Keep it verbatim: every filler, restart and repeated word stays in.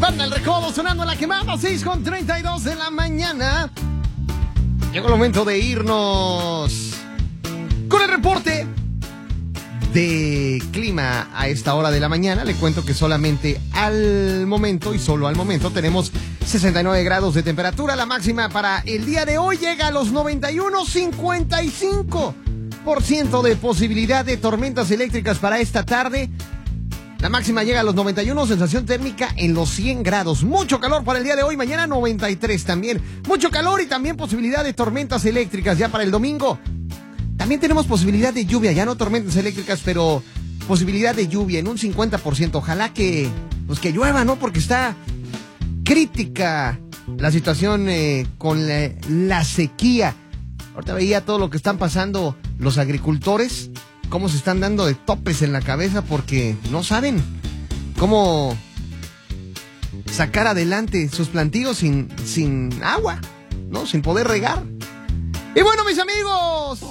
Banda El Recodo sonando la quemada, seis con treinta y dos de la mañana. Llegó el momento de irnos con el reporte de clima a esta hora de la mañana. Le cuento que solamente al momento y solo al momento tenemos sesenta y nueve grados de temperatura. La máxima para el día de hoy llega a los noventa y uno, cincuenta y cinco por ciento de posibilidad de tormentas eléctricas para esta tarde. La máxima llega a los noventa y uno, sensación térmica en los cien grados. Mucho calor para el día de hoy, mañana noventa y tres también. Mucho calor y también posibilidad de tormentas eléctricas ya para el domingo. También tenemos posibilidad de lluvia, ya no tormentas eléctricas, pero posibilidad de lluvia en un cincuenta por ciento. Ojalá que, pues que llueva, ¿no? Porque está crítica la situación eh, con la, la sequía. Ahorita veía todo lo que están pasando los agricultores, cómo se están dando de topes en la cabeza porque no saben cómo sacar adelante sus plantíos sin, sin agua, ¿no? Sin poder regar. Y bueno, mis amigos,